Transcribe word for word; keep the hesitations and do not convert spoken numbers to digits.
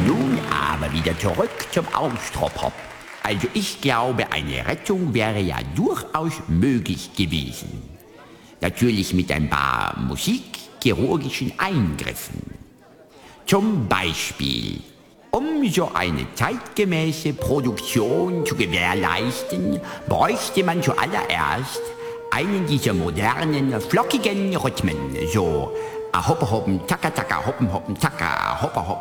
Nun aber wieder zurück zum Austropop. Also ich glaube, eine Rettung wäre ja durchaus möglich gewesen. Natürlich mit ein paar musikchirurgischen Eingriffen. Zum Beispiel, um so eine zeitgemäße Produktion zu gewährleisten, bräuchte man zuallererst einen dieser modernen, flockigen Rhythmen, so hoppa hoppen, taka taka, hoppen hoppen, taka, hoppa hopp,